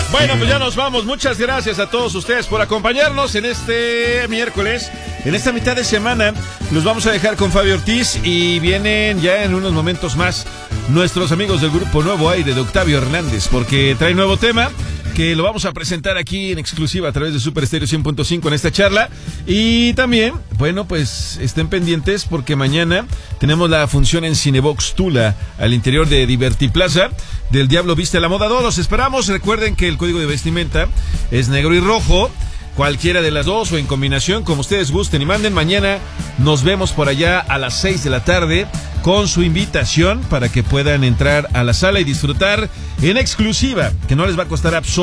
Bueno, pues ya nos vamos. Muchas gracias a todos ustedes por acompañarnos en este miércoles. En esta mitad de semana los vamos a dejar con Fabio Ortiz y vienen ya en unos momentos más nuestros amigos del grupo Nuevo Aire de Octavio Hernández, porque trae nuevo tema que lo vamos a presentar aquí en exclusiva a través de Super Estéreo 100.5 en esta charla. Y también, bueno, pues estén pendientes porque mañana tenemos la función en Cinebox Tula, al interior de Divertiplaza, del Diablo Viste a la Moda 2. Los esperamos. Recuerden que el código de vestimenta es negro y rojo. Cualquiera de las dos o en combinación, como ustedes gusten y manden. Mañana nos vemos por allá a las 6 de la tarde con su invitación para que puedan entrar a la sala y disfrutar en exclusiva, que no les va a costar absolutamente